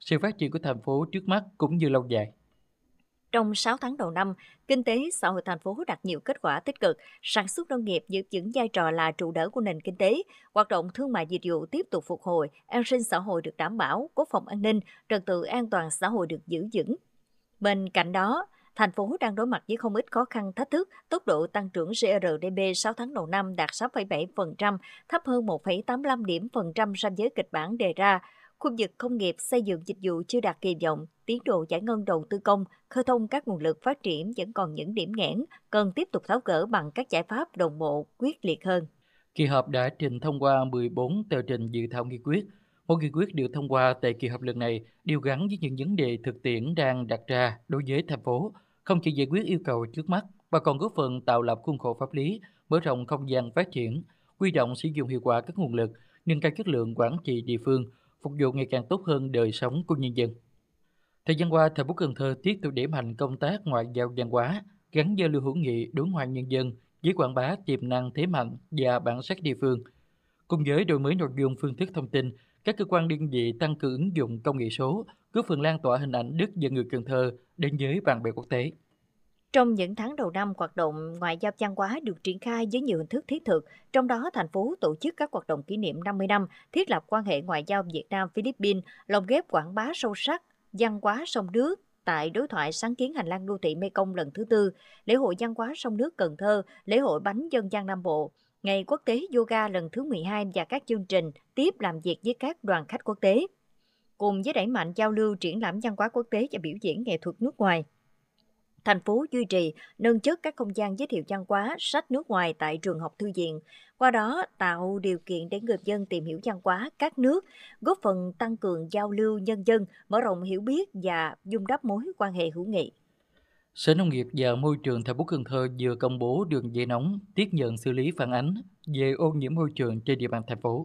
sự phát triển của thành phố trước mắt cũng như lâu dài. Trong 6 tháng đầu năm, kinh tế xã hội thành phố đạt nhiều kết quả tích cực, sản xuất nông nghiệp giữ vững vai trò là trụ đỡ của nền kinh tế, hoạt động thương mại dịch vụ tiếp tục phục hồi, an sinh xã hội được đảm bảo, quốc phòng an ninh, trật tự an toàn xã hội được giữ vững. Bên cạnh đó, thành phố đang đối mặt với không ít khó khăn thách thức, tốc độ tăng trưởng GRDP 6 tháng đầu năm đạt 6,7%, thấp hơn 1,85 điểm phần trăm so với kịch bản đề ra. Khu vực công nghiệp xây dựng dịch vụ chưa đạt kỳ vọng, tiến độ giải ngân đầu tư công, khơi thông các nguồn lực phát triển vẫn còn những điểm nghẽn, cần tiếp tục tháo gỡ bằng các giải pháp đồng bộ, quyết liệt hơn. Kỳ họp đã trình thông qua 14 tờ trình dự thảo nghị quyết. Mỗi nghị quyết được thông qua tại kỳ họp lần này đều gắn với những vấn đề thực tiễn đang đặt ra đối với thành phố, không chỉ giải quyết yêu cầu trước mắt mà còn góp phần tạo lập khuôn khổ pháp lý, mở rộng không gian phát triển, huy động sử dụng hiệu quả các nguồn lực, nâng cao chất lượng quản trị địa phương, phục vụ ngày càng tốt hơn đời sống của nhân dân. Thời gian qua, thành phố Cần Thơ tiếp tục đẩy mạnh công tác ngoại giao văn hóa, gắn giao lưu hữu nghị đối ngoại nhân dân với quảng bá tiềm năng thế mạnh và bản sắc địa phương. Cùng với đổi mới nội dung phương thức thông tin, các cơ quan đơn vị tăng cường ứng dụng công nghệ số, góp phần lan tỏa hình ảnh Đức và người Cần Thơ đến với bạn bè quốc tế. Trong những tháng đầu năm, hoạt động ngoại giao văn hóa được triển khai với nhiều hình thức thiết thực, trong đó thành phố tổ chức các hoạt động kỷ niệm 50 năm thiết lập quan hệ ngoại giao Việt Nam-Philippines, lồng ghép quảng bá sâu sắc văn hóa sông nước tại đối thoại sáng kiến hành lang đô thị Mekong lần thứ tư, lễ hội văn hóa sông nước Cần Thơ, lễ hội bánh dân gian Nam Bộ, ngày quốc tế yoga lần thứ 12 và các chương trình tiếp làm việc với các đoàn khách quốc tế. Cùng với đẩy mạnh giao lưu triển lãm văn hóa quốc tế và biểu diễn nghệ thuật nước ngoài, thành phố duy trì, nâng chất các không gian giới thiệu văn hóa, sách nước ngoài tại trường học thư viện, qua đó tạo điều kiện để người dân tìm hiểu văn hóa các nước, góp phần tăng cường giao lưu nhân dân, mở rộng hiểu biết và vun đắp mối quan hệ hữu nghị. Sở Nông nghiệp và Môi trường thành phố Cần Thơ vừa công bố đường dây nóng tiếp nhận xử lý phản ánh về ô nhiễm môi trường trên địa bàn thành phố.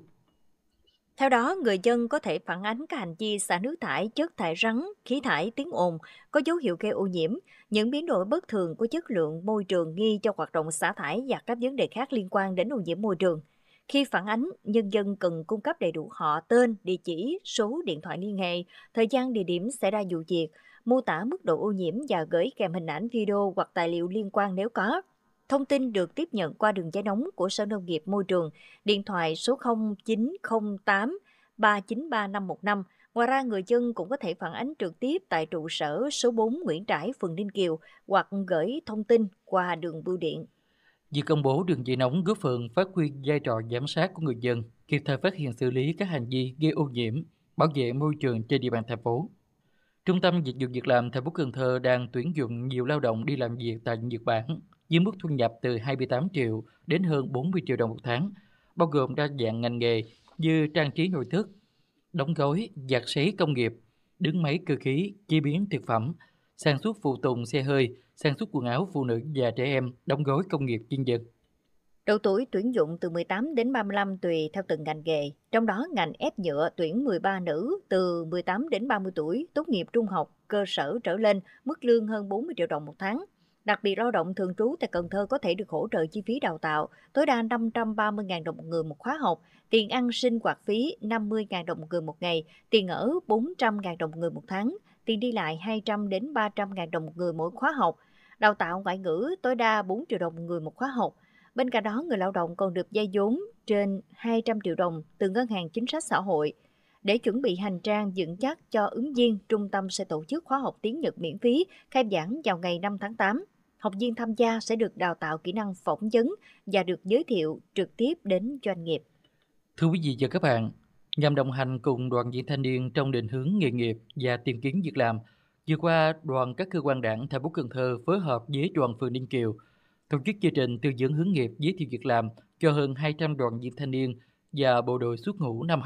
Theo đó, người dân có thể phản ánh các hành vi xả nước thải, chất thải rắn, khí thải, tiếng ồn có dấu hiệu gây ô nhiễm, những biến đổi bất thường của chất lượng môi trường nghi cho hoạt động xả thải và các vấn đề khác liên quan đến ô nhiễm môi trường. Khi phản ánh, nhân dân cần cung cấp đầy đủ họ tên, địa chỉ, số điện thoại liên hệ, thời gian địa điểm xảy ra vụ việc, mô tả mức độ ô nhiễm và gửi kèm hình ảnh video hoặc tài liệu liên quan nếu có. Thông tin được tiếp nhận qua đường dây nóng của Sở Nông nghiệp Môi trường, điện thoại số 0908 393 515. Ngoài ra, người dân cũng có thể phản ánh trực tiếp tại trụ sở số 4 Nguyễn Trãi, phường Ninh Kiều hoặc gửi thông tin qua đường bưu điện. Việc công bố đường dây nóng góp phần phát huy vai trò giám sát của người dân, kịp thời phát hiện xử lý các hành vi gây ô nhiễm, bảo vệ môi trường trên địa bàn thành phố. Trung tâm Dịch vụ Việc làm thành phố Cần Thơ đang tuyển dụng nhiều lao động đi làm việc tại Nhật Bản với mức thu nhập từ 28 triệu đến hơn 40 triệu đồng một tháng, bao gồm đa dạng ngành nghề như trang trí nội thất, đóng gói, giặt sấy công nghiệp, đứng máy cơ khí, chế biến thực phẩm, sản xuất phụ tùng xe hơi, sản xuất quần áo phụ nữ và trẻ em, đóng gói công nghiệp chuyên dân. Độ tuổi tuyển dụng từ 18 đến 35 tùy theo từng ngành nghề, trong đó ngành ép nhựa tuyển 13 nữ từ 18 đến 30 tuổi, tốt nghiệp trung học, cơ sở trở lên, mức lương hơn 40 triệu đồng một tháng. Đặc biệt lao động thường trú tại Cần Thơ có thể được hỗ trợ chi phí đào tạo, tối đa 530.000 đồng một người một khóa học, tiền ăn sinh hoạt phí 50.000 đồng một người một ngày, tiền ở 400.000 đồng một người một tháng, tiền đi lại 200 đến 300.000 đồng một người mỗi khóa học, đào tạo ngoại ngữ tối đa 4 triệu đồng một người một khóa học. Bên cạnh đó, người lao động còn được vay vốn trên 200 triệu đồng từ Ngân hàng Chính sách Xã hội. Để chuẩn bị hành trang vững chắc cho ứng viên, trung tâm sẽ tổ chức khóa học tiếng Nhật miễn phí, khai giảng vào ngày 5 tháng 8. Học viên tham gia sẽ được đào tạo kỹ năng phỏng vấn và được giới thiệu trực tiếp đến doanh nghiệp. Thưa quý vị và các bạn, nhằm đồng hành cùng đoàn viên thanh niên trong định hướng nghề nghiệp và tìm kiếm việc làm, vừa qua đoàn các cơ quan đảng thành phố Cần Thơ phối hợp với đoàn phường Ninh Kiều tổ chức chương trình tư vấn hướng nghiệp giới thiệu việc làm cho hơn 200 đoàn viên thanh niên và bộ đội xuất ngũ năm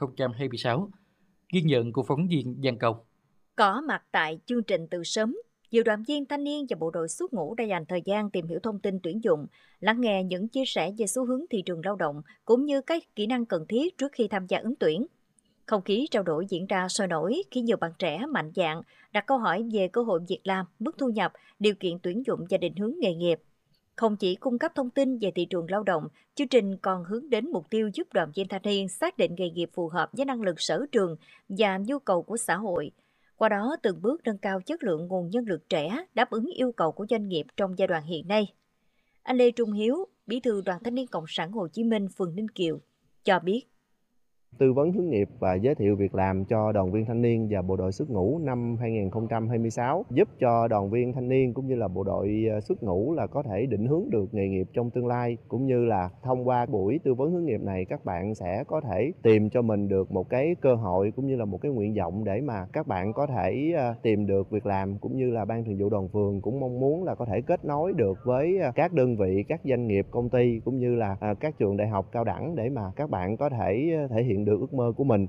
2026. Ghi nhận của phóng viên Giang Công. Có mặt tại chương trình từ sớm, nhiều đoàn viên thanh niên và bộ đội xuất ngũ đã dành thời gian tìm hiểu thông tin tuyển dụng, lắng nghe những chia sẻ về xu hướng thị trường lao động cũng như các kỹ năng cần thiết trước khi tham gia ứng tuyển. Không khí trao đổi diễn ra sôi nổi khi nhiều bạn trẻ mạnh dạn đặt câu hỏi về cơ hội việc làm, mức thu nhập, điều kiện tuyển dụng và định hướng nghề nghiệp. Không chỉ cung cấp thông tin về thị trường lao động, chương trình còn hướng đến mục tiêu giúp đoàn viên thanh niên xác định nghề nghiệp phù hợp với năng lực sở trường và nhu cầu của xã hội. Qua đó từng bước nâng cao chất lượng nguồn nhân lực trẻ đáp ứng yêu cầu của doanh nghiệp trong giai đoạn hiện nay. Anh Lê Trung Hiếu, Bí thư Đoàn Thanh niên Cộng sản Hồ Chí Minh, phường Ninh Kiều, cho biết. Tư vấn hướng nghiệp và giới thiệu việc làm cho đoàn viên thanh niên và bộ đội xuất ngũ năm 2026, giúp cho đoàn viên thanh niên cũng như là bộ đội xuất ngũ là có thể định hướng được nghề nghiệp trong tương lai, cũng như là thông qua buổi tư vấn hướng nghiệp này các bạn sẽ có thể tìm cho mình được một cái cơ hội cũng như là một cái nguyện vọng để mà các bạn có thể tìm được việc làm, cũng như là ban thường vụ đoàn phường cũng mong muốn là có thể kết nối được với các đơn vị, các doanh nghiệp, công ty cũng như là các trường đại học cao đẳng để mà các bạn có thể thể hiện được ước mơ của mình.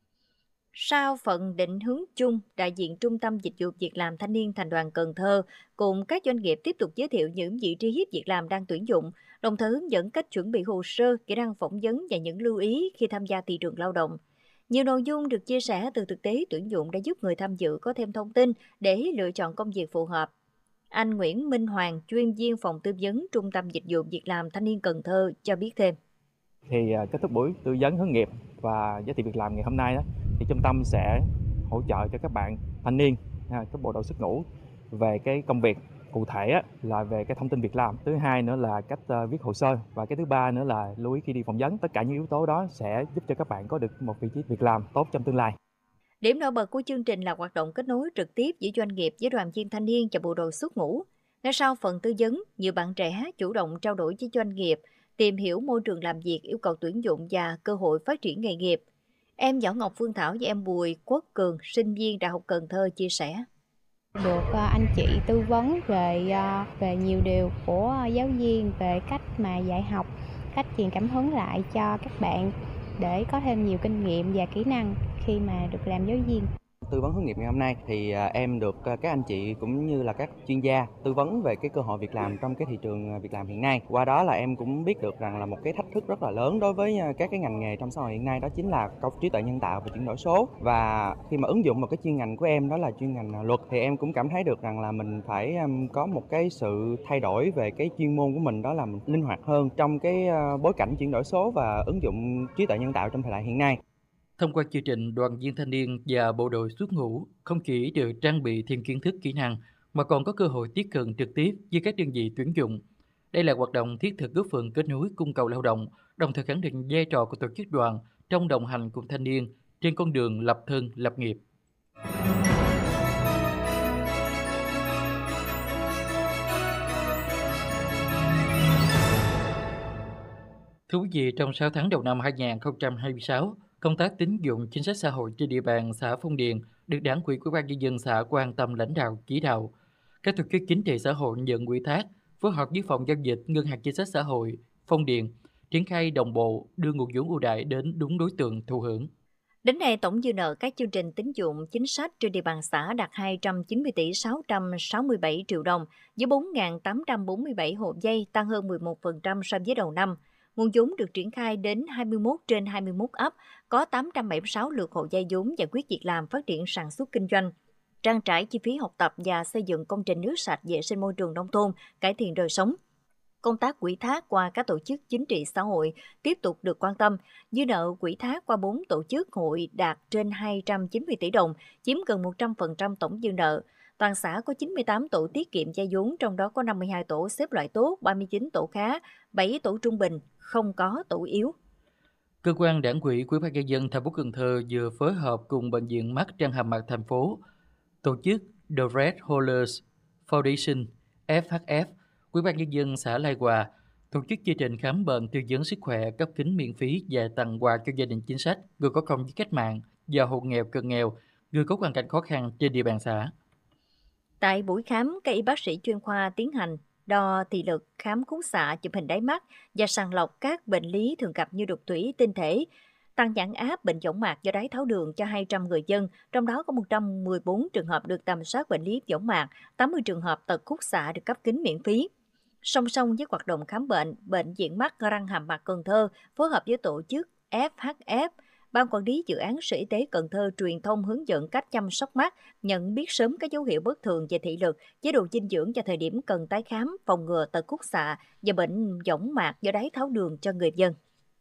Sau phần định hướng chung, đại diện Trung tâm Dịch vụ Việc làm Thanh niên Thành đoàn Cần Thơ cùng các doanh nghiệp tiếp tục giới thiệu những vị trí việc làm đang tuyển dụng, đồng thời hướng dẫn cách chuẩn bị hồ sơ, kỹ năng phỏng vấn và những lưu ý khi tham gia thị trường lao động. Nhiều nội dung được chia sẻ từ thực tế tuyển dụng đã giúp người tham dự có thêm thông tin để lựa chọn công việc phù hợp. Anh Nguyễn Minh Hoàng, chuyên viên phòng tư vấn Trung tâm Dịch vụ Việc làm Thanh niên Cần Thơ cho biết thêm. Thì kết thúc buổi tư vấn hướng nghiệp và giới thiệu việc làm ngày hôm nay đó, thì trung tâm sẽ hỗ trợ cho các bạn thanh niên, các bộ đội xuất ngũ về cái công việc cụ thể là về cái thông tin việc làm. Thứ hai nữa là cách viết hồ sơ, và cái thứ ba nữa là lưu ý khi đi phỏng vấn. Tất cả những yếu tố đó sẽ giúp cho các bạn có được một vị trí việc làm tốt trong tương lai. Điểm nổi bật của chương trình là hoạt động kết nối trực tiếp giữa doanh nghiệp với đoàn viên thanh niên và bộ đội xuất ngũ. Ngay sau phần tư vấn, nhiều bạn trẻ chủ động trao đổi với doanh nghiệp, tìm hiểu môi trường làm việc, yêu cầu tuyển dụng và cơ hội phát triển nghề nghiệp. Em Võ Ngọc Phương Thảo và em Bùi Quốc Cường, sinh viên Đại học Cần Thơ chia sẻ. Được anh chị tư vấn về nhiều điều của giáo viên, về cách mà dạy học, cách truyền cảm hứng lại cho các bạn để có thêm nhiều kinh nghiệm và kỹ năng khi mà được làm giáo viên. Tư vấn hướng nghiệp ngày hôm nay thì em được các anh chị cũng như là các chuyên gia tư vấn về cái cơ hội việc làm trong cái thị trường việc làm hiện nay. Qua đó là em cũng biết được rằng là một cái thách thức rất là lớn đối với các cái ngành nghề trong xã hội hiện nay, đó chính là trí tuệ nhân tạo và chuyển đổi số. Và khi mà ứng dụng một cái chuyên ngành của em đó là chuyên ngành luật, thì em cũng cảm thấy được rằng là mình phải có một cái sự thay đổi về cái chuyên môn của mình, đó là mình linh hoạt hơn trong cái bối cảnh chuyển đổi số và ứng dụng trí tuệ nhân tạo trong thời đại hiện nay. Thông qua chương trình, đoàn viên thanh niên và bộ đội xuất ngũ không chỉ được trang bị thêm kiến thức, kỹ năng mà còn có cơ hội tiếp cận trực tiếp với các đơn vị tuyển dụng. Đây là hoạt động thiết thực góp phần kết nối cung cầu lao động, đồng thời khẳng định vai trò của tổ chức đoàn trong đồng hành cùng thanh niên trên con đường lập thân, lập nghiệp. Thưa quý vị, trong 6 tháng đầu năm 2026, công tác tín dụng chính sách xã hội trên địa bàn xã Phong Điền được Đảng ủy Ủy ban nhân dân xã quan tâm lãnh đạo chỉ đạo. Các tổ chức chính trị xã hội nhận ủy thác phối hợp với phòng giao dịch Ngân hàng Chính sách Xã hội Phong Điền triển khai đồng bộ đưa nguồn vốn ưu đãi đến đúng đối tượng thụ hưởng. Đến nay, tổng dư nợ các chương trình tín dụng chính sách trên địa bàn xã đạt 290 tỷ 667 triệu đồng, với 4.847 hộ vay, tăng hơn 11% so với đầu năm. Nguồn vốn được triển khai đến 21 trên 21 ấp, có 876 lượt hộ vay vốn giải quyết việc làm, phát triển sản xuất kinh doanh, trang trải chi phí học tập và xây dựng công trình nước sạch, vệ sinh môi trường nông thôn, cải thiện đời sống. Công tác ủy thác qua các tổ chức chính trị xã hội tiếp tục được quan tâm. Dư nợ ủy thác qua 4 tổ chức hội đạt trên 290 tỷ đồng, chiếm gần 100% tổng dư nợ. Toàn xã có 98 tổ tiết kiệm vay vốn, trong đó có 52 tổ xếp loại tốt, 39 tổ khá, 7 tổ trung bình, không có tổ yếu. Cơ quan Đảng ủy Ủy ban nhân dân thành phố Cần Thơ vừa phối hợp cùng Bệnh viện Mắt Răng Hàm Mặt thành phố tổ chức The Red Holders Foundation FHF, Ủy ban nhân dân xã Lai Hòa tổ chức chương trình khám bệnh tư vấn sức khỏe cấp kính miễn phí và tặng quà cho gia đình chính sách, người có công với cách mạng và hộ nghèo cận nghèo, người có hoàn cảnh khó khăn trên địa bàn xã. Tại buổi khám, các y bác sĩ chuyên khoa tiến hành đo thị lực, khám khúc xạ, chụp hình đáy mắt và sàng lọc các bệnh lý thường gặp như đục thủy tinh thể, tăng nhãn áp, bệnh võng mạc do đái tháo đường cho 200 người dân, trong đó có 114 trường hợp được tầm soát bệnh lý võng mạc, 80 trường hợp tật khúc xạ được cấp kính miễn phí. Song song với hoạt động khám bệnh, Bệnh viện Mắt Răng Hàm Mặt Cần Thơ phối hợp với tổ chức FHF Ban quản lý dự án Sở Y tế Cần Thơ truyền thông hướng dẫn cách chăm sóc mắt, nhận biết sớm các dấu hiệu bất thường về thị lực, chế độ dinh dưỡng cho thời điểm cần tái khám, phòng ngừa tật khúc xạ và bệnh võng mạc do đái tháo đường cho người dân.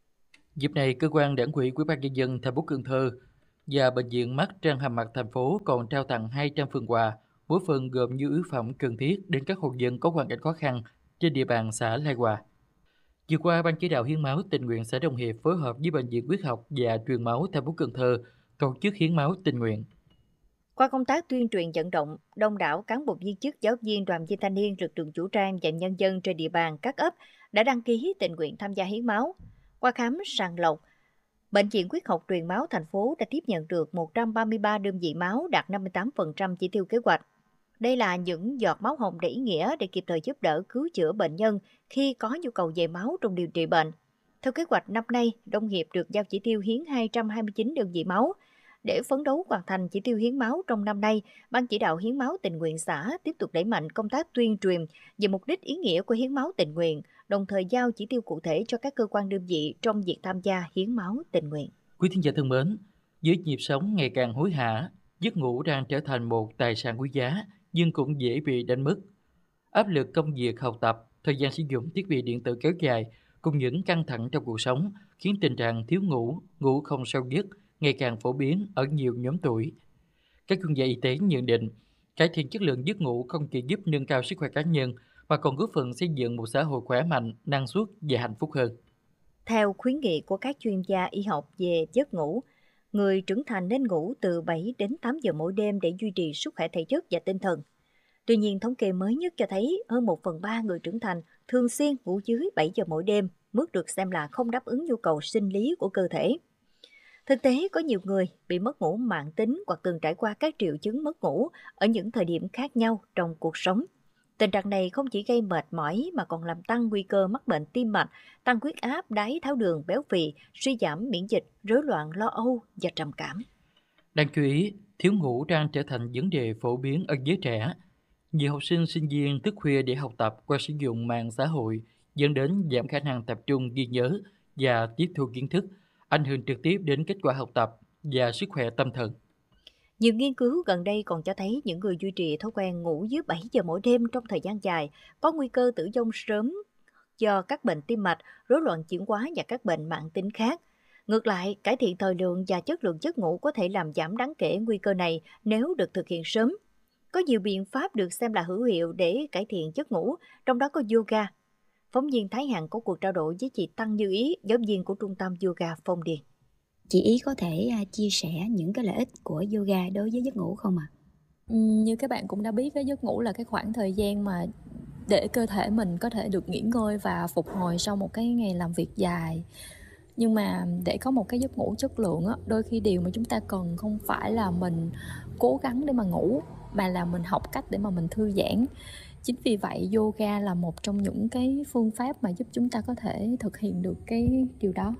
Dịp này, cơ quan Đảng ủy Ủy ban nhân dân thành phố Cần Thơ và Bệnh viện Mắt Răng Hàm Mặt thành phố còn trao tặng 200 phần quà, mỗi phần gồm nhu yếu phẩm cần thiết đến các hộ dân có hoàn cảnh khó khăn trên địa bàn xã Lai Hòa. Vừa qua, Ban chỉ đạo hiến máu tình nguyện xã Đồng Hiệp phối hợp với Bệnh viện Huyết học và Truyền máu thành phố Cần Thơ tổ chức hiến máu tình nguyện. Qua công tác tuyên truyền vận động, đông đảo cán bộ viên chức, giáo viên, đoàn viên thanh niên, lực lượng vũ trang và nhân dân trên địa bàn các ấp đã đăng ký tình nguyện tham gia hiến máu. Qua khám sàng lọc, Bệnh viện Huyết học Truyền máu thành phố đã tiếp nhận được 133 đơn vị máu, đạt 58% chỉ tiêu kế hoạch. Đây là những giọt máu hồng đầy ý nghĩa để kịp thời giúp đỡ cứu chữa bệnh nhân khi có nhu cầu về máu trong điều trị bệnh. Theo kế hoạch năm nay, Đông Hiệp được giao chỉ tiêu hiến 229 đơn vị máu. Để phấn đấu hoàn thành chỉ tiêu hiến máu trong năm nay, Ban chỉ đạo hiến máu tình nguyện xã tiếp tục đẩy mạnh công tác tuyên truyền về mục đích ý nghĩa của hiến máu tình nguyện, đồng thời giao chỉ tiêu cụ thể cho các cơ quan đơn vị trong việc tham gia hiến máu tình nguyện. Quý thính giả thân mến, với nhịp sống ngày càng hối hả, giấc ngủ đang trở thành một tài sản quý giá nhưng cũng dễ bị đánh mất. Áp lực công việc học tập, thời gian sử dụng thiết bị điện tử kéo dài cùng những căng thẳng trong cuộc sống khiến tình trạng thiếu ngủ, ngủ không sâu giấc ngày càng phổ biến ở nhiều nhóm tuổi. Các chuyên gia y tế nhận định, cải thiện chất lượng giấc ngủ không chỉ giúp nâng cao sức khỏe cá nhân mà còn góp phần xây dựng một xã hội khỏe mạnh, năng suất và hạnh phúc hơn. Theo khuyến nghị của các chuyên gia y học về giấc ngủ, người trưởng thành nên ngủ từ 7 đến 8 giờ mỗi đêm để duy trì sức khỏe thể chất và tinh thần. Tuy nhiên, thống kê mới nhất cho thấy hơn 1/3 người trưởng thành thường xuyên ngủ dưới 7 giờ mỗi đêm, mức được xem là không đáp ứng nhu cầu sinh lý của cơ thể. Thực tế, có nhiều người bị mất ngủ mãn tính hoặc từng trải qua các triệu chứng mất ngủ ở những thời điểm khác nhau trong cuộc sống. Tình trạng này không chỉ gây mệt mỏi mà còn làm tăng nguy cơ mắc bệnh tim mạch, tăng huyết áp, đái tháo đường, béo phì, suy giảm miễn dịch, rối loạn lo âu và trầm cảm. Đáng chú ý, thiếu ngủ đang trở thành vấn đề phổ biến ở giới trẻ. Nhiều học sinh, sinh viên thức khuya để học tập qua sử dụng mạng xã hội dẫn đến giảm khả năng tập trung ghi nhớ và tiếp thu kiến thức, ảnh hưởng trực tiếp đến kết quả học tập và sức khỏe tâm thần. Nhiều nghiên cứu gần đây còn cho thấy những người duy trì thói quen ngủ dưới 7 giờ mỗi đêm trong thời gian dài có nguy cơ tử vong sớm do các bệnh tim mạch, rối loạn chuyển hóa và các bệnh mãn tính khác. Ngược lại, cải thiện thời lượng và chất lượng giấc ngủ có thể làm giảm đáng kể nguy cơ này nếu được thực hiện sớm. Có nhiều biện pháp được xem là hữu hiệu để cải thiện giấc ngủ, trong đó có yoga. Phóng viên Thái Hằng có cuộc trao đổi với chị Tăng Như Ý, giáo viên của trung tâm yoga Phong Điền. Chị Ý có thể chia sẻ những cái lợi ích của yoga đối với giấc ngủ không ạ? Như các bạn cũng đã biết, cái giấc ngủ là cái khoảng thời gian mà để cơ thể mình có thể được nghỉ ngơi và phục hồi sau một cái ngày làm việc dài. Nhưng mà để có một cái giấc ngủ chất lượng á, đôi khi điều mà chúng ta cần không phải là mình cố gắng để mà ngủ, mà là mình học cách để mà mình thư giãn. Chính vì vậy yoga là một trong những cái phương pháp mà giúp chúng ta có thể thực hiện được cái điều đó.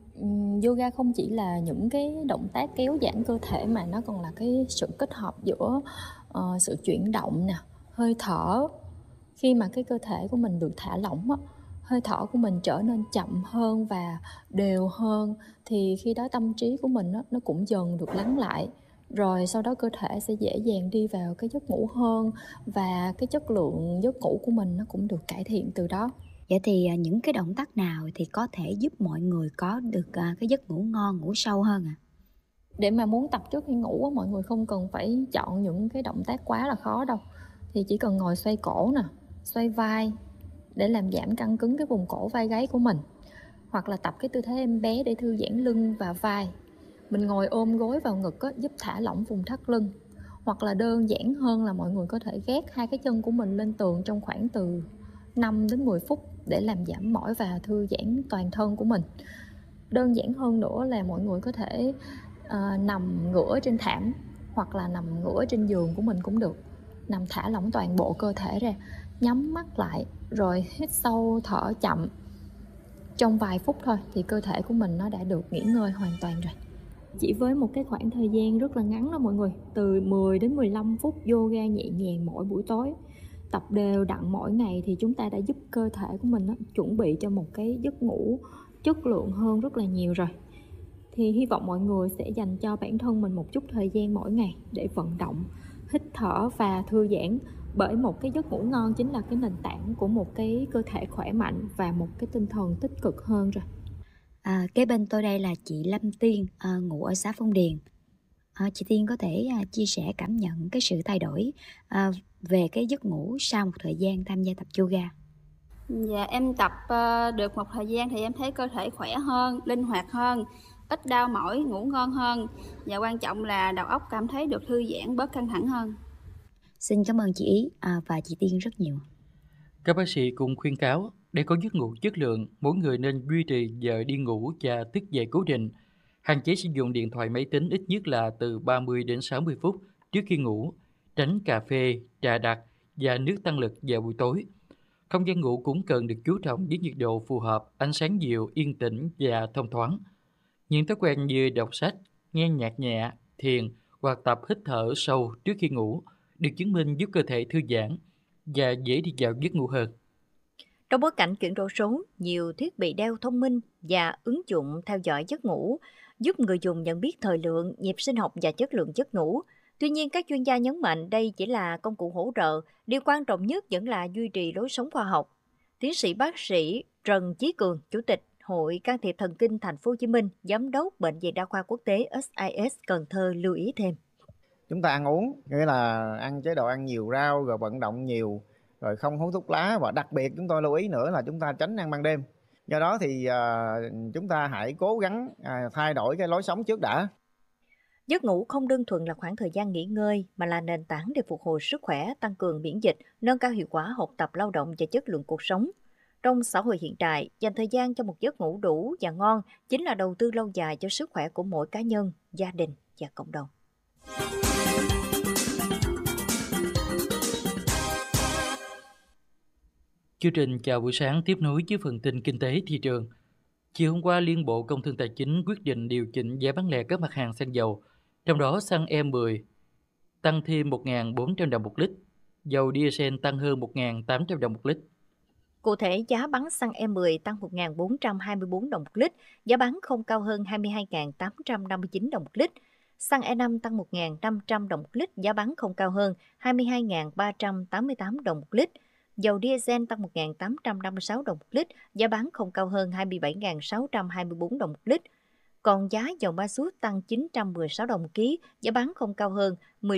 Yoga không chỉ là những cái động tác kéo giãn cơ thể mà nó còn là cái sự kết hợp giữa sự chuyển động nè, hơi thở. Khi mà cái cơ thể của mình được thả lỏng á, hơi thở của mình trở nên chậm hơn và đều hơn, thì khi đó tâm trí của mình á, nó cũng dần được lắng lại. Rồi sau đó cơ thể sẽ dễ dàng đi vào cái giấc ngủ hơn và cái chất lượng giấc ngủ của mình nó cũng được cải thiện từ đó. Vậy thì những cái động tác nào thì có thể giúp mọi người có được cái giấc ngủ ngon, ngủ sâu hơn ạ? Để mà muốn tập trước khi ngủ, mọi người không cần phải chọn những cái động tác quá là khó đâu. Thì chỉ cần ngồi xoay cổ nè, xoay vai để làm giảm căng cứng cái vùng cổ vai gáy của mình. Hoặc là tập cái tư thế em bé để thư giãn lưng và vai. Mình ngồi ôm gối vào ngực á, giúp thả lỏng vùng thắt lưng. Hoặc là đơn giản hơn là mọi người có thể gác hai cái chân của mình lên tường trong khoảng từ 5 đến 10 phút để làm giảm mỏi và thư giãn toàn thân của mình. Đơn giản hơn nữa là mọi người có thể nằm ngửa trên thảm hoặc là nằm ngửa trên giường của mình cũng được. Nằm thả lỏng toàn bộ cơ thể ra, nhắm mắt lại rồi hít sâu, thở chậm. Trong vài phút thôi thì cơ thể của mình nó đã được nghỉ ngơi hoàn toàn rồi. Chỉ với một cái khoảng thời gian rất là ngắn đó mọi người, từ 10 đến 15 phút yoga nhẹ nhàng mỗi buổi tối, tập đều đặn mỗi ngày thì chúng ta đã giúp cơ thể của mình chuẩn bị cho một cái giấc ngủ chất lượng hơn rất là nhiều rồi. thì hy vọng mọi người sẽ dành cho bản thân mình một chút thời gian mỗi ngày để vận động, hít thở và thư giãn, bởi một cái giấc ngủ ngon chính là cái nền tảng của một cái cơ thể khỏe mạnh và một cái tinh thần tích cực hơn rồi. Kế bên tôi đây là chị Lâm Tiên, ngụ ở xã Phong Điền. Chị Tiên có thể chia sẻ cảm nhận cái sự thay đổi về cái giấc ngủ sau một thời gian tham gia tập yoga. Dạ, em tập được một thời gian thì em thấy cơ thể khỏe hơn, linh hoạt hơn, ít đau mỏi, ngủ ngon hơn, và quan trọng là đầu óc cảm thấy được thư giãn, bớt căng thẳng hơn. Xin cảm ơn chị Ý và chị Tiên rất nhiều. Các bác sĩ cũng khuyên cáo, để có giấc ngủ chất lượng, mỗi người nên duy trì giờ đi ngủ và thức dậy cố định. Hạn chế sử dụng điện thoại máy tính ít nhất là từ 30 đến 60 phút trước khi ngủ, tránh cà phê, trà đặc và nước tăng lực vào buổi tối. Không gian ngủ cũng cần được chú trọng với nhiệt độ phù hợp, ánh sáng dịu, yên tĩnh và thông thoáng. Những thói quen như đọc sách, nghe nhạc nhẹ, thiền hoặc tập hít thở sâu trước khi ngủ được chứng minh giúp cơ thể thư giãn và dễ đi vào giấc ngủ hơn. Trong bối cảnh chuyển đổi số, nhiều thiết bị đeo thông minh và ứng dụng theo dõi giấc ngủ giúp người dùng nhận biết thời lượng, nhịp sinh học và chất lượng giấc ngủ. Tuy nhiên, các chuyên gia nhấn mạnh đây chỉ là công cụ hỗ trợ, điều quan trọng nhất vẫn là duy trì lối sống khoa học. Tiến sĩ bác sĩ Trần Chí Cường, Chủ tịch Hội Can thiệp Thần kinh Thành phố Hồ Chí Minh, Giám đốc Bệnh viện Đa khoa Quốc tế SIS Cần Thơ lưu ý thêm. Chúng ta ăn uống, nghĩa là ăn chế độ ăn nhiều rau, rồi vận động nhiều, rồi không hút thuốc lá, và đặc biệt chúng tôi lưu ý nữa là chúng ta tránh ăn ban đêm. Do đó thì chúng ta hãy cố gắng thay đổi cái lối sống trước đã. Giấc ngủ không đơn thuần là khoảng thời gian nghỉ ngơi mà là nền tảng để phục hồi sức khỏe, tăng cường miễn dịch, nâng cao hiệu quả học tập, lao động và chất lượng cuộc sống. Trong xã hội hiện đại, dành thời gian cho một giấc ngủ đủ và ngon chính là đầu tư lâu dài cho sức khỏe của mỗi cá nhân, gia đình và cộng đồng. Chương trình chào buổi sáng tiếp nối với phần tin kinh tế thị trường. Chiều hôm qua, Liên Bộ Công Thương Tài chính quyết định điều chỉnh giá bán lẻ các mặt hàng xăng dầu, trong đó xăng E10 tăng thêm 1.400 đồng một lít, dầu diesel tăng hơn 1.800 đồng một lít. Cụ thể, giá bán xăng E10 tăng 1.424 đồng một lít, giá bán không cao hơn 22.859 đồng một lít. Xăng E5 tăng 1.500 đồng một lít, giá bán không cao hơn 22.388 đồng một lít. Dầu diesel tăng 1.856 đồng một lít, giá bán không cao hơn 27.624 đồng một lít. Còn giá dầu ma xút tăng 916 đồng một ký, giá bán không cao hơn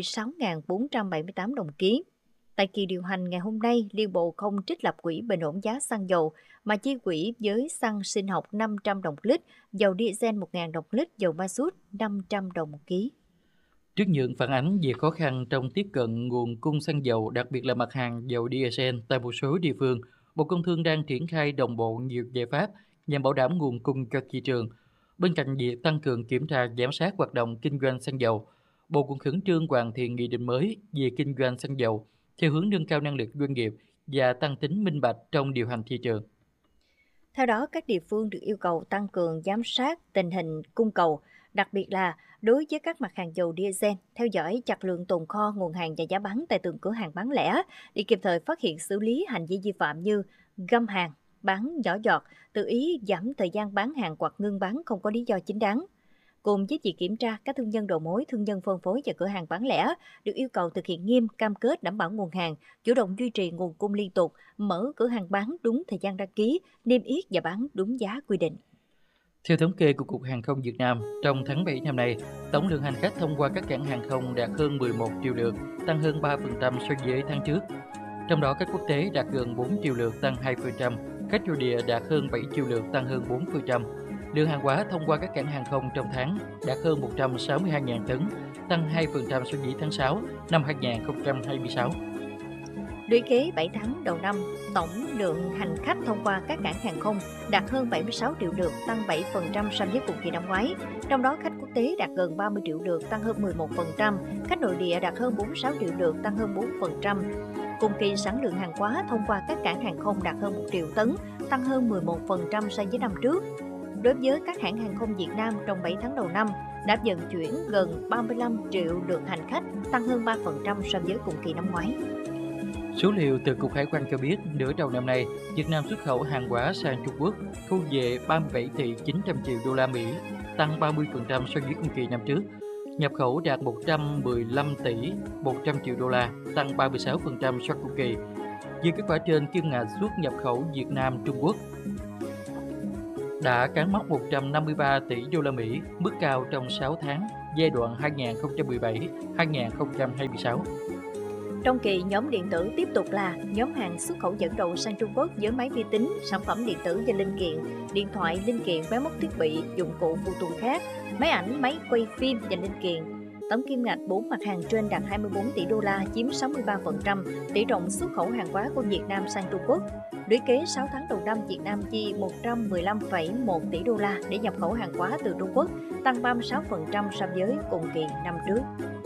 16.478 đồng một ký. Tại kỳ điều hành ngày hôm nay, Liên Bộ không trích lập quỹ bình ổn giá xăng dầu, mà chi quỹ với xăng sinh học 500 đồng một lít, dầu diesel 1.000 đồng một lít, dầu ma xút 500 đồng một ký. Trước những phản ánh về khó khăn trong tiếp cận nguồn cung xăng dầu, đặc biệt là mặt hàng dầu diesel tại một số địa phương, Bộ Công Thương đang triển khai đồng bộ nhiều giải pháp nhằm bảo đảm nguồn cung cho thị trường. Bên cạnh việc tăng cường kiểm tra giám sát hoạt động kinh doanh xăng dầu, Bộ cũng khẩn trương hoàn thiện nghị định mới về kinh doanh xăng dầu theo hướng nâng cao năng lực doanh nghiệp và tăng tính minh bạch trong điều hành thị trường. Theo đó, các địa phương được yêu cầu tăng cường giám sát tình hình cung cầu, đặc biệt là đối với các mặt hàng dầu diesel, theo dõi chặt lượng tồn kho, nguồn hàng và giá bán tại từng cửa hàng bán lẻ để kịp thời phát hiện xử lý hành vi vi phạm như găm hàng, bán nhỏ giọt, tự ý giảm thời gian bán hàng hoặc ngưng bán không có lý do chính đáng. Cùng với việc kiểm tra, các thương nhân đầu mối, thương nhân phân phối và cửa hàng bán lẻ được yêu cầu thực hiện nghiêm cam kết đảm bảo nguồn hàng, chủ động duy trì nguồn cung liên tục, mở cửa hàng bán đúng thời gian đăng ký, niêm yết và bán đúng giá quy định. Theo thống kê của Cục Hàng không Việt Nam, trong tháng 7 năm nay, tổng lượng hành khách thông qua các cảng hàng không đạt hơn 11 triệu lượt, tăng hơn 3% so với tháng trước. Trong đó, khách quốc tế đạt gần 4 triệu lượt, tăng 2%, khách nội địa đạt hơn 7 triệu lượt, tăng hơn 4%. Lượng hàng hóa thông qua các cảng hàng không trong tháng đạt hơn 162.000 tấn, tăng 2% so với tháng 6 năm 2026. Lũy kế 7 tháng đầu năm, tổng lượng hành khách thông qua các cảng hàng không đạt hơn 76 triệu lượt, tăng 7% so với cùng kỳ năm ngoái. Trong đó, khách quốc tế đạt gần 30 triệu lượt, tăng hơn 11%, khách nội địa đạt hơn 46 triệu lượt, tăng hơn 4%. Cùng kỳ, sản lượng hàng hóa thông qua các cảng hàng không đạt hơn 1 triệu tấn, tăng hơn 11% so với năm trước. Đối với các hãng hàng không Việt Nam trong 7 tháng đầu năm, đã vận chuyển gần 35 triệu lượt hành khách, tăng hơn 3% so với cùng kỳ năm ngoái. Số liệu từ Cục Hải quan cho biết, nửa đầu năm nay, Việt Nam xuất khẩu hàng hóa sang Trung Quốc thu về 37 tỷ 900 triệu đô la Mỹ, tăng 30% so với cùng kỳ năm trước. Nhập khẩu đạt 115 tỷ 100 triệu đô la, tăng 36% so cùng kỳ. Với kết quả trên, kim ngạch xuất nhập khẩu Việt Nam Trung Quốc đã cán mốc 153 tỷ đô la Mỹ, mức cao trong 6 tháng giai đoạn 2017-2026. Trong kỳ, nhóm điện tử tiếp tục là nhóm hàng xuất khẩu dẫn đầu sang Trung Quốc với máy vi tính, sản phẩm điện tử và linh kiện, điện thoại, linh kiện, máy móc thiết bị, dụng cụ phụ tùng khác, máy ảnh, máy quay phim và linh kiện. Tổng kim ngạch 4 mặt hàng trên đạt 24 tỷ đô la, chiếm 63% tỷ trọng xuất khẩu hàng hóa của Việt Nam sang Trung Quốc. Lũy kế 6 tháng đầu năm, Việt Nam chi 115,1 tỷ đô la để nhập khẩu hàng hóa từ Trung Quốc, tăng 36% so với cùng kỳ năm trước.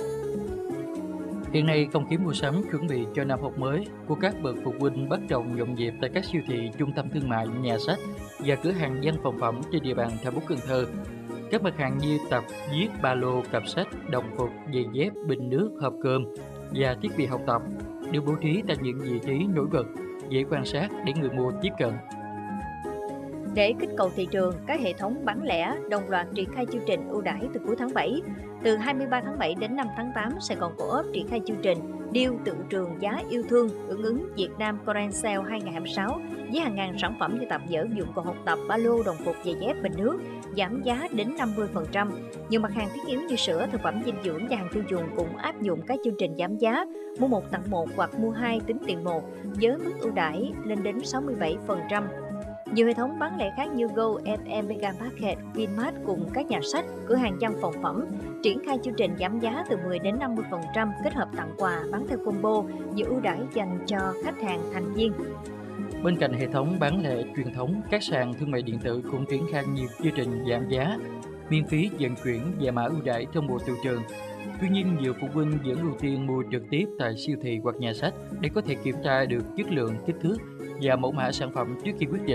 Hiện nay, không khí mua sắm chuẩn bị cho năm học mới của các bậc phụ huynh bắt đầu nhộn nhịp tại các siêu thị, trung tâm thương mại, nhà sách và cửa hàng văn phòng phẩm trên địa bàn thành phố Cần Thơ. Các mặt hàng như tập, viết, ba lô, cặp sách, đồng phục, giày dép, bình nước, hộp cơm và thiết bị học tập được bố trí tại những vị trí nổi bật, dễ quan sát để người mua tiếp cận. Để kích cầu thị trường, các hệ thống bán lẻ đồng loạt triển khai chương trình ưu đãi từ cuối tháng 7. Từ 23 tháng 7 đến 5 tháng 8, Sài Gòn Co-op triển khai chương trình Deal tự trường giá yêu thương hưởng ứng Việt Nam Current Sale 2026 với hàng ngàn sản phẩm như tập vở, dụng cụ học tập, ba lô, đồng phục, giày dép, bình nước, giảm giá đến 50%. Nhiều mặt hàng thiết yếu như sữa, thực phẩm dinh dưỡng và hàng tiêu dùng cũng áp dụng các chương trình giảm giá, mua 1 tặng 1 hoặc mua 2 tính tiền 1 với mức ưu đãi lên đến 67%. Nhiều hệ thống bán lẻ khác như Go, FM, Mega Market, Vinmart cùng các nhà sách, cửa hàng văn phòng phẩm triển khai chương trình giảm giá từ 10 đến 50% kết hợp tặng quà bán theo combo với ưu đãi dành cho khách hàng thành viên. Bên cạnh hệ thống bán lẻ truyền thống, các sàn thương mại điện tử cũng triển khai nhiều chương trình giảm giá, miễn phí vận chuyển và mã ưu đãi trong mùa tiêu trường. Tuy nhiên, nhiều phụ huynh vẫn ưu tiên mua trực tiếp tại siêu thị hoặc nhà sách để có thể kiểm tra được chất lượng, kích thước và mẫu mã sản phẩm trước khi quyết định.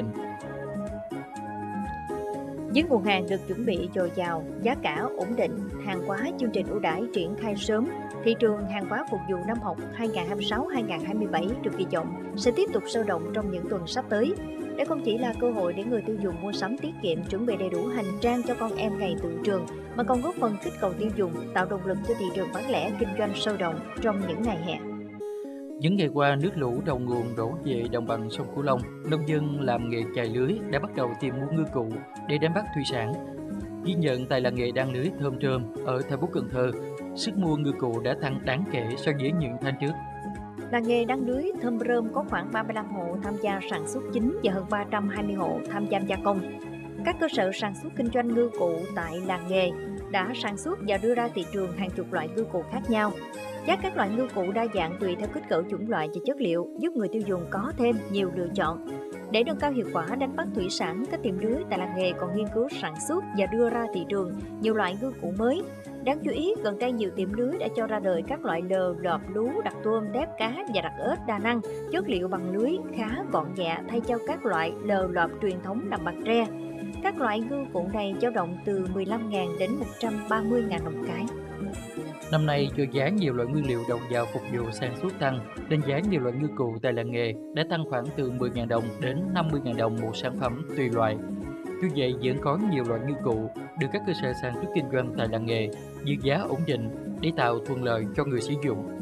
Với nguồn hàng được chuẩn bị dồi dào, giá cả ổn định, hàng hóa chương trình ưu đãi triển khai sớm, thị trường hàng hóa phục vụ năm học 2026-2027 được kỳ vọng sẽ tiếp tục sôi động trong những tuần sắp tới. Đây không chỉ là cơ hội để người tiêu dùng mua sắm tiết kiệm, chuẩn bị đầy đủ hành trang cho con em ngày tựu trường, mà còn góp phần kích cầu tiêu dùng, tạo động lực cho thị trường bán lẻ kinh doanh sôi động trong những ngày hè. Những ngày qua, nước lũ đầu nguồn đổ về đồng bằng sông Cửu Long, nông dân làm nghề chài lưới đã bắt đầu tìm mua ngư cụ để đánh bắt thủy sản. Ghi nhận tại làng nghề đan lưới Thơm Trơm ở thành phố Cần Thơ, sức mua ngư cụ đã tăng đáng kể so với những tháng trước. Làng nghề đan lưới Thơm Trơm có khoảng 35 hộ tham gia sản xuất chính và hơn 320 hộ tham gia gia công. Các cơ sở sản xuất kinh doanh ngư cụ tại làng nghề đã sản xuất và đưa ra thị trường hàng chục loại ngư cụ khác nhau. Giá các loại ngư cụ đa dạng tùy theo kích cỡ, chủng loại và chất liệu, giúp người tiêu dùng có thêm nhiều lựa chọn. Để nâng cao hiệu quả đánh bắt thủy sản, các tiệm lưới tại làng nghề còn nghiên cứu sản xuất và đưa ra thị trường nhiều loại ngư cụ mới. Đáng chú ý, gần đây nhiều tiệm lưới đã cho ra đời các loại lờ, lọp, lú, đặc tôm, tép cá và đặc ếch đa năng, chất liệu bằng lưới khá gọn nhẹ thay cho các loại lờ, lọp truyền thống làm bằng tre. Các loại ngư cụ này dao động từ 15.000 đến 130.000 đồng cái. Năm nay, do giá nhiều loại nguyên liệu đầu vào phục vụ sản xuất tăng, nên giá nhiều loại ngư cụ tại làng nghề đã tăng khoảng từ 10.000 đồng đến 50.000 đồng một sản phẩm tùy loại. Tuy vậy, vẫn có nhiều loại ngư cụ được các cơ sở sản xuất kinh doanh tại làng nghề giữ giá ổn định để tạo thuận lợi cho người sử dụng.